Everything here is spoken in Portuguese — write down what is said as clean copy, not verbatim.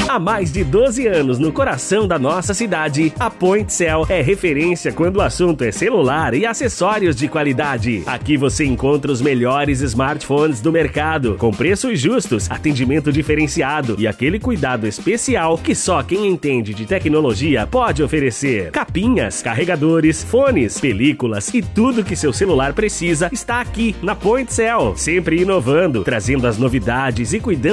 Há mais de 12 anos no coração da nossa cidade, a Pointcell é referência quando o assunto é celular e acessórios de qualidade. Aqui você encontra os melhores smartphones do mercado, com preços justos, atendimento diferenciado e aquele cuidado especial que só quem entende de tecnologia pode oferecer. Capinhas, carregadores, fones, películas e tudo que seu celular precisa está aqui na Pointcell, sempre inovando, trazendo as novidades e cuidando